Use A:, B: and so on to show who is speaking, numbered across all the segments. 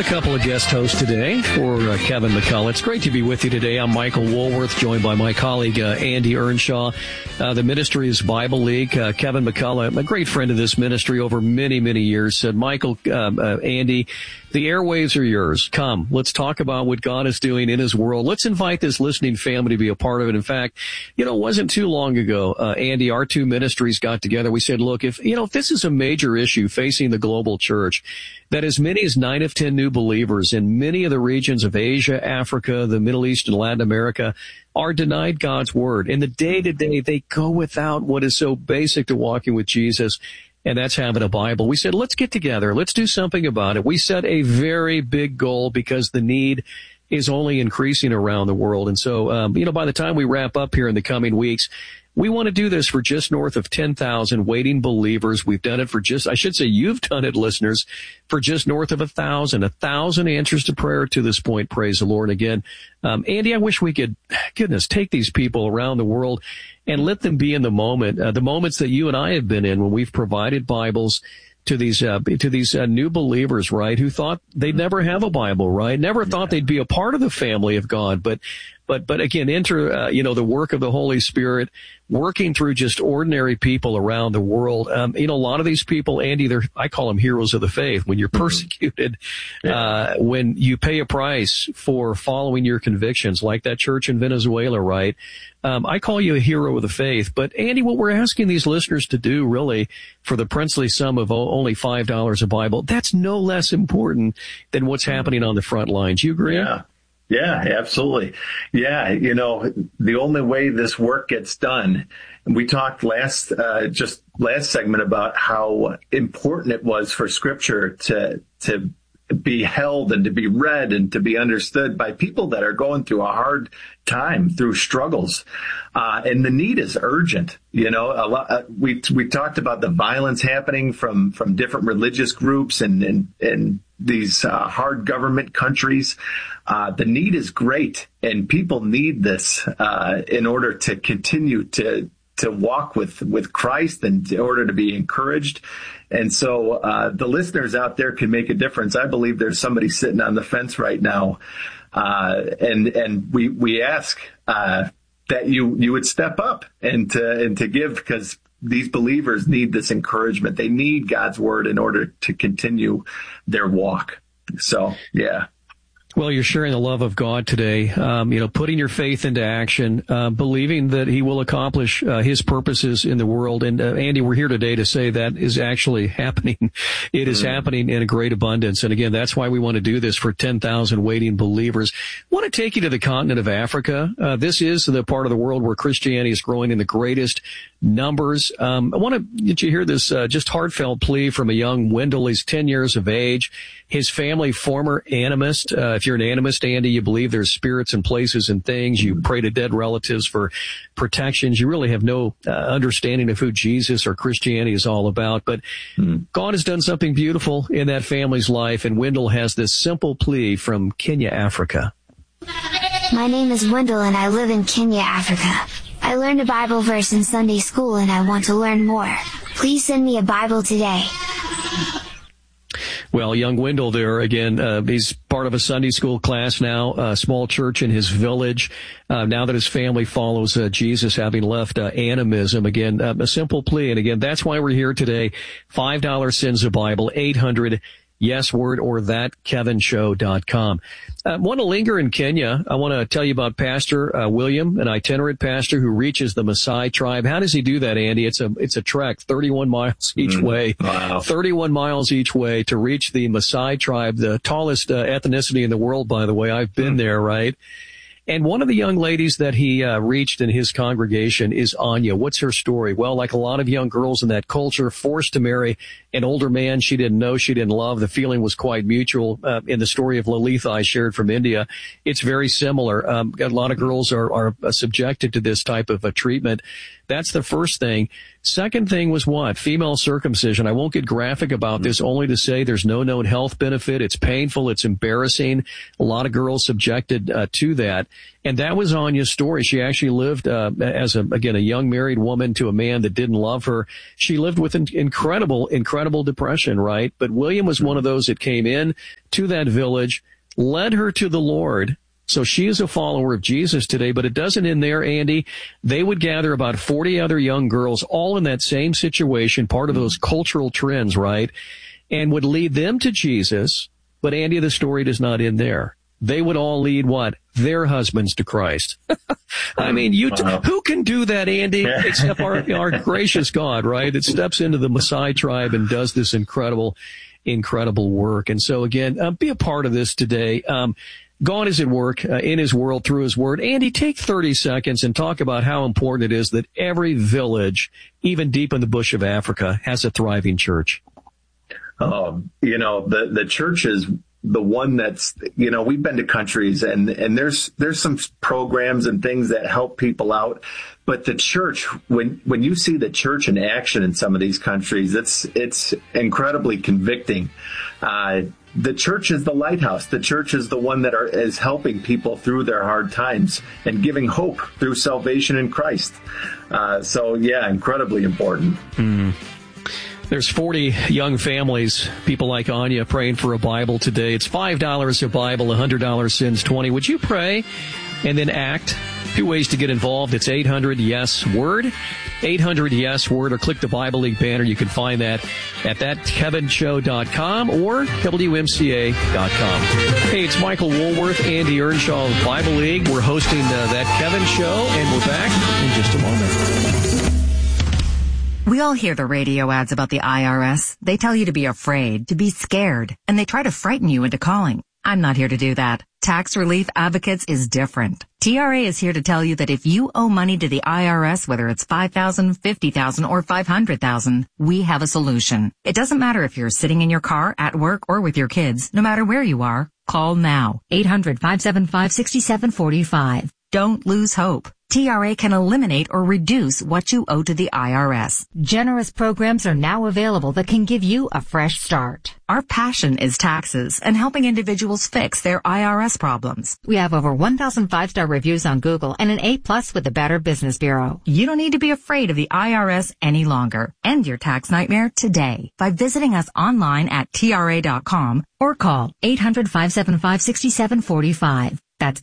A: a couple of guest hosts today for Kevin McCullough. It's great to be with you today. I'm Michael Woolworth, joined by my colleague Andy Earnshaw. The ministry is Bible League. Kevin McCullough, a great friend of this ministry over many, many years, said, Michael, Andy, the airwaves are yours. Come, let's talk about what God is doing in his world. Let's invite this listening family to be a part of it. In fact, it wasn't too long ago, Andy, our two ministries got together. We said, look, if this is a major issue facing the global church, that as many as 9 of 10 new believers in many of the regions of Asia, Africa, the Middle East, and Latin America are denied God's word. In the day-to-day, they go without what is so basic to walking with Jesus, and that's having a Bible. We said, let's get together. Let's do something about it. We set a very big goal because the need is only increasing around the world. And so, by the time we wrap up here in the coming weeks, we want to do this for just north of 10,000 waiting believers. We've done it for you've done it, listeners, for just north of 1,000 answers to prayer to this point. Praise the Lord. Again, Andy, I wish we could, take these people around the world and let them be in the moment, the moments that you and I have been in when we've provided Bibles to these new believers, right, who thought they'd never have a Bible, right? Never thought they'd be a part of the family of God, but again, enter, the work of the Holy Spirit, working through just ordinary people around the world. A lot of these people, Andy, I call them heroes of the faith. When you're persecuted, when you pay a price for following your convictions, like that church in Venezuela, right? I call you a hero of the faith. But Andy, what we're asking these listeners to do really for the princely sum of only $5 a Bible, that's no less important than what's happening on the front lines. You agree?
B: Yeah, absolutely. Yeah, the only way this work gets done, and we talked last segment about how important it was for Scripture to be held and to be read and to be understood by people that are going through a hard time, through struggles. And the need is urgent. We talked about the violence happening from different religious groups and these hard government countries. The need is great, and people need this in order to continue to walk with Christ and in order to be encouraged. And so the listeners out there can make a difference. I believe there's somebody sitting on the fence right now, and we ask that you would step up and to give, because these believers need this encouragement. They need God's word in order to continue their walk. So, yeah.
A: Well, you're sharing the love of God today, putting your faith into action, believing that he will accomplish his purposes in the world. And Andy, we're here today to say that is actually happening. It is happening in a great abundance. And again, that's why we want to do this for 10,000 waiting believers. I want to take you to the continent of Africa. This is the part of the world where Christianity is growing in the greatest numbers. I want to get you hear this just heartfelt plea from a young Wendell. He's 10 years of age. His family, former animist. If you're an animist, Andy, you believe there's spirits and places and things. You pray to dead relatives for protections. You really have no understanding of who Jesus or Christianity is all about. But God has done something beautiful in that family's life, and Wendell has this simple plea from Kenya, Africa.
C: My name is Wendell, and I live in Kenya, Africa. I learned a Bible verse in Sunday school, and I want to learn more. Please send me a Bible today.
A: Well, young Wendell there, again, he's part of a Sunday school class now, a small church in his village. Now that his family follows Jesus, having left animism, again, a simple plea. And again, that's why we're here today. $5 sends a Bible, 800 Yes Word, or thatkevinshow.com. I want to linger in Kenya. I want to tell you about Pastor William, an itinerant pastor who reaches the Maasai tribe. How does he do that, Andy? It's a trek, 31 miles each way.
B: Wow.
A: 31 miles each way to reach the Maasai tribe, the tallest ethnicity in the world, by the way. I've been there, right? And one of the young ladies that he reached in his congregation is Anya. What's her story? Well, like a lot of young girls in that culture, forced to marry an older man she didn't know, she didn't love. The feeling was quite mutual. In the story of Lalitha I shared from India, it's very similar. A lot of girls are subjected to this type of treatment. That's the first thing. Second thing was what? Female circumcision. I won't get graphic about this, only to say there's no known health benefit. It's painful. It's embarrassing. A lot of girls subjected to that. And that was Anya's story. She actually lived as a young married woman to a man that didn't love her. She lived with incredible depression, right? But William was one of those that came in to that village, led her to the Lord. So she is a follower of Jesus today, but it doesn't end there, Andy. They would gather about 40 other young girls, all in that same situation, part of those cultural trends, right? And would lead them to Jesus. But Andy, the story does not end there. They would all lead what? Their husbands to Christ. I mean, who can do that, Andy? Except our gracious God, right? That steps into the Maasai tribe and does this incredible work. And so again, be a part of this today. God is at work in his world through his word. Andy, take 30 seconds and talk about how important it is that every village, even deep in the bush of Africa, has a thriving church. The church is the one that's, we've been to countries and there's some programs and things that help people out. But the church, when you see the church in action in some of these countries, it's incredibly convicting. The church is the lighthouse. The church is the one that is helping people through their hard times and giving hope through salvation in Christ. Incredibly important. There's 40 young families, people like Anya, praying for a Bible today. It's $5 a Bible, $100 sends 20. Would you pray and then act? 2 ways to get involved. It's 800-YES-WORD, 800-YES-WORD, or click the Bible League banner. You can find that at thatkevinshow.com or WMCA.com. Hey, it's Michael Woolworth, Andy Earnshaw of Bible League. We're hosting That Kevin Show, and we're back in just a moment.
D: We all hear the radio ads about the IRS. They tell you to be afraid, to be scared, and they try to frighten you into calling. I'm not here to do that. Tax Relief Advocates is different. TRA is here to tell you that if you owe money to the IRS, whether it's $5,000, $50,000, or $500,000, we have a solution. It doesn't matter if you're sitting in your car, at work, or with your kids. No matter where you are, call now. 800-575-6745. Don't lose hope. TRA can eliminate or reduce what you owe to the IRS.
E: Generous programs are now available that can give you a fresh start.
D: Our passion is taxes and helping individuals fix their IRS problems.
E: We have over 1,000 5-star reviews on Google and an A+ with the Better Business Bureau.
D: You don't need to be afraid of the IRS any longer. End your tax nightmare today by visiting us online at TRA.com or call 800-575-6745. That's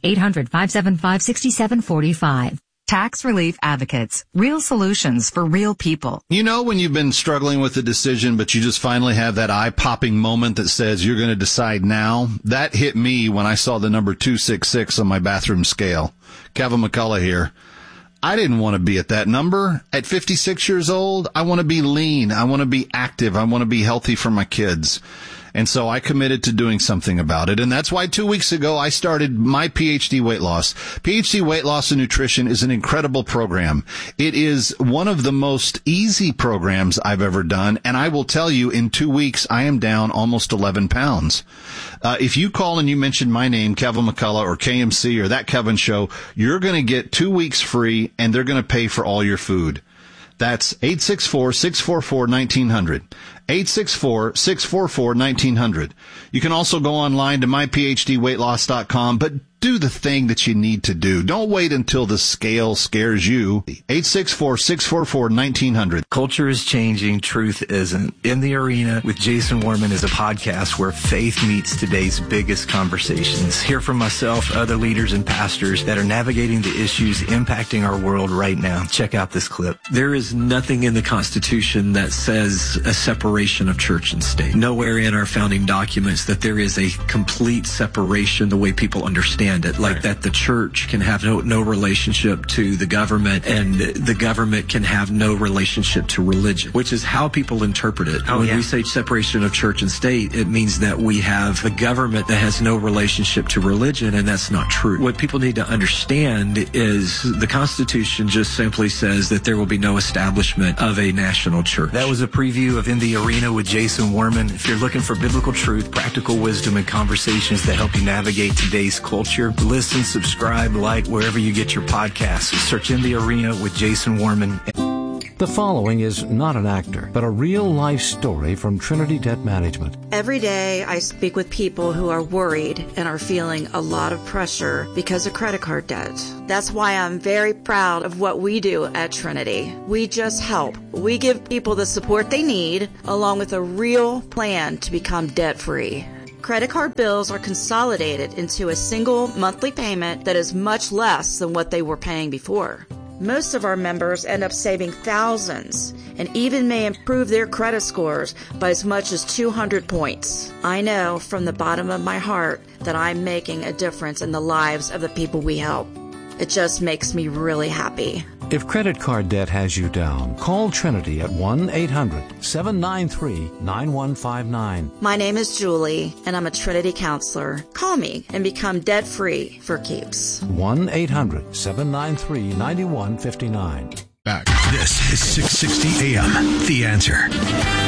D: 800-575-6745. Tax Relief Advocates. Real solutions for real people.
F: You know when you've been struggling with a decision, but you just finally have that eye-popping moment that says you're going to decide now? That hit me when I saw the number 266 on my bathroom scale. Kevin McCullough here. I didn't want to be at that number. At 56 years old, I want to be lean. I want to be active. I want to be healthy for my kids. And so I committed to doing something about it. And that's why 2 weeks ago I started my PhD Weight Loss. PhD Weight Loss and Nutrition is an incredible program. It is one of the most easy programs I've ever done. And I will tell you, in 2 weeks, I am down almost 11 pounds. If you call and you mention my name, Kevin McCullough or KMC or That Kevin Show, you're going to get 2 weeks free and they're going to pay for all your food. That's 864-644-1900. 864-644-1900. You can also go online to myphdweightloss.com, but do the thing that you need to do. Don't wait until the scale scares you. 864-644-1900.
G: Culture is changing. Truth isn't. In the Arena with Jason Warman is a podcast where faith meets today's biggest conversations. Hear from myself, other leaders and pastors that are navigating the issues impacting our world right now. Check out this clip. There is nothing in the Constitution that says a separation of church and state. Nowhere in our founding documents that there is a complete separation the way people understand it, like that the church can have no relationship to the government and the government can have no relationship to religion, which is how people interpret it. When we say separation of church and state, it means that we have a government that has no relationship to religion, and that's not true. What people need to understand is the Constitution just simply says that there will be no establishment of a national church. That was a preview of In the Arena with Jason Warman. If you're looking for biblical truth, practical wisdom, and conversations that help you navigate today's culture, listen, subscribe, like wherever you get your podcasts. Search In the Arena with Jason Warman.
H: The following is not an actor, but a real-life story from Trinity Debt Management.
I: Every day I speak with people who are worried and are feeling a lot of pressure because of credit card debt. That's why I'm very proud of what we do at Trinity. We just help. We give people the support they need, along with a real plan to become debt-free. Credit card bills are consolidated into a single monthly payment that is much less than what they were paying before. Most of our members end up saving thousands and even may improve their credit scores by as much as 200 points. I know from the bottom of my heart that I'm making a difference in the lives of the people we help. It just makes me really happy.
H: If credit card debt has you down, call Trinity at 1-800-793-9159.
I: My name is Julie, and I'm a Trinity counselor. Call me and become debt-free for keeps.
H: 1-800-793-9159.
J: Back. This is 660 AM. The Answer.